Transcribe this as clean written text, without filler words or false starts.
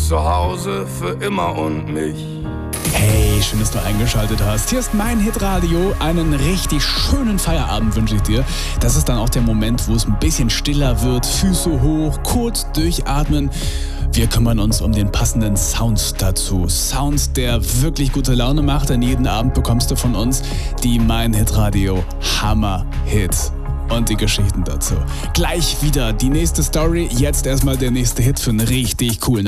zu Hause für immer und mich. Hey, schön, dass du eingeschaltet hast. Hier ist mein Hitradio. Einen richtig schönen Feierabend wünsche ich dir. Das ist dann auch der Moment, wo es ein bisschen stiller wird. Füße hoch, kurz durchatmen. Wir kümmern uns um den passenden Sound dazu. Sound, der wirklich gute Laune macht, denn jeden Abend bekommst du von uns die Mein Hitradio Hammer-Hits. Und die Geschichten dazu. Gleich wieder die nächste Story. Jetzt erstmal der nächste Hit für einen richtig coolen